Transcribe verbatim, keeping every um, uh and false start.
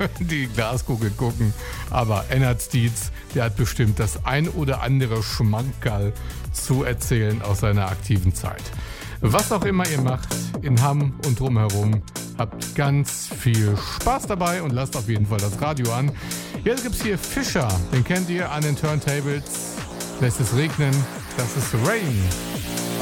die Glaskugel gucken. Aber Ennard Dietz, der hat bestimmt das ein oder andere Schmankerl zu erzählen aus seiner aktiven Zeit. Was auch immer ihr macht, in Hamm und drumherum, habt ganz viel Spaß dabei und lasst auf jeden Fall das Radio an. Jetzt gibt's hier Fischer, den kennt ihr an den Turntables. Lässt es regnen, das ist Rain.